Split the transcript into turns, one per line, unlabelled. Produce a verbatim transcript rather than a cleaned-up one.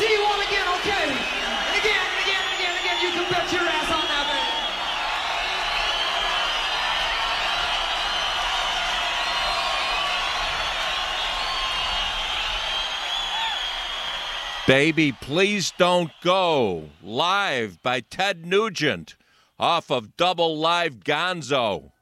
see you all again, okay? And again, and again, and again, and again, you can bet your ass on that, man.
Baby, Please Don't Go, live by Ted Nugent off of Double Live Gonzo.